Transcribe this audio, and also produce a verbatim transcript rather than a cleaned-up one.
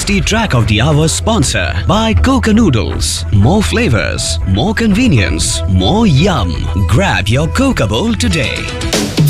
tasty track of the hour sponsor by Coca Noodles. More flavors, more convenience, more yum. Grab your Coca bowl today.